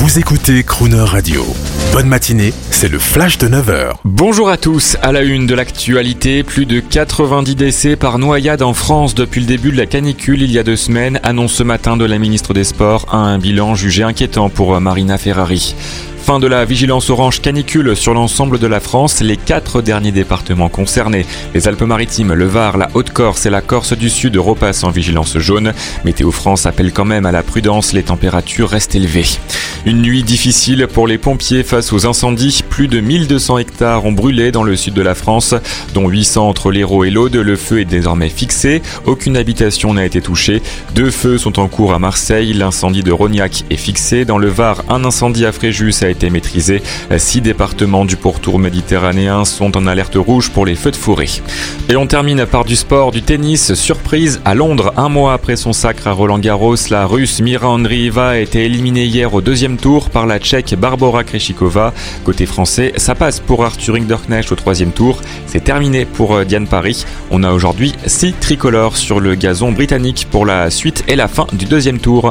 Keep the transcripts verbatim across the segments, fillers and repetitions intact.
Vous écoutez Crooner Radio. Bonne matinée, c'est le flash de neuf heures. Bonjour à tous, à la une de l'actualité, plus de quatre-vingt-dix décès par noyade en France depuis le début de la canicule il y a deux semaines, annonce ce matin de la ministre des Sports, un bilan jugé inquiétant pour Marina Ferrari. Fin de la vigilance orange canicule sur l'ensemble de la France, les quatre derniers départements concernés, les Alpes-Maritimes, le Var, la Haute-Corse et la Corse du Sud repassent en vigilance jaune. Météo France appelle quand même à la prudence, les températures restent élevées. Une nuit difficile pour les pompiers face aux incendies. Plus de mille deux cents hectares ont brûlé dans le sud de la France, dont huit cents entre l'Hérault et l'Aude. Le feu est désormais fixé. Aucune habitation n'a été touchée. Deux feux sont en cours à Marseille. L'incendie de Rognac est fixé. Dans le Var, un incendie à Fréjus a été maîtrisé. Six départements du pourtour méditerranéen sont en alerte rouge pour les feux de forêt. Et on termine par du sport, du tennis. Surprise à Londres. Un mois après son sacre à Roland-Garros, la Russe Mira Andreeva a été éliminée hier au deuxième tour par la Tchèque Barbora Krejcikova. Côté français, ça passe pour Arthur Hinderknecht au troisième tour. C'est terminé pour Diane Paris. On a aujourd'hui six tricolores sur le gazon britannique pour la suite et la fin du deuxième tour.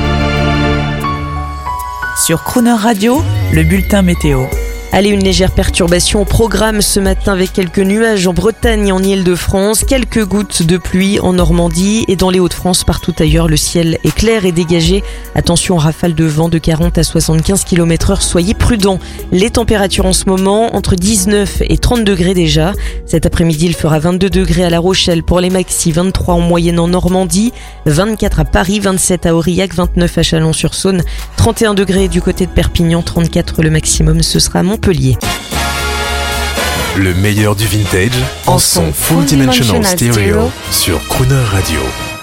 Sur Crooner Radio, le bulletin météo. Allez, une légère perturbation au programme ce matin avec quelques nuages en Bretagne et en Île-de-France, quelques gouttes de pluie en Normandie et dans les Hauts-de-France. Partout ailleurs, le ciel est clair et dégagé. Attention aux rafales de vent de quarante à soixante-quinze kilomètres heure, soyez prudents. Les températures en ce moment, entre dix-neuf et trente degrés déjà. Cet après-midi, il fera vingt-deux degrés à La Rochelle pour les maxi, vingt-trois en moyenne en Normandie, vingt-quatre à Paris, vingt-sept à Aurillac, vingt-neuf à Chalon-sur-Saône, trente et un degrés du côté de Perpignan, trente-quatre le maximum, ce sera à Montpellier. Le meilleur du vintage en son full dimensional stereo sur Crooner Radio.